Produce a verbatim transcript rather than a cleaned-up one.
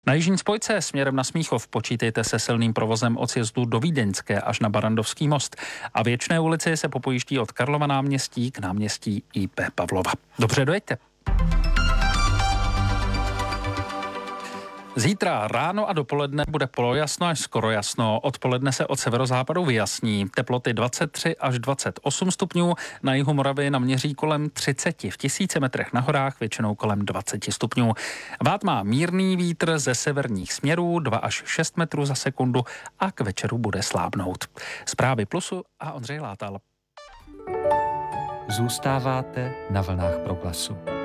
Na jižní spojce směrem na Smíchov počítejte se silným provozem od sjezdu do Vídeňské až na Barandovský most. A Věčné ulici se popojíždí od Karlova náměstí k náměstí í pé Pavlova. Dobře, dojeďte. Zítra ráno a dopoledne bude polojasno až skoro jasno. Odpoledne se od severozápadu vyjasní. Teploty dvacet tři až dvacet osm stupňů. Na jihu Moravy naměří kolem třicet. V tisíci metrech na horách většinou kolem dvacet stupňů. Vád má mírný vítr ze severních směrů dva až šest metrů za sekundu a k večeru bude slábnout. Zprávy Plusu a Ondřej Látal. Zůstáváte na vlnách Proglasu.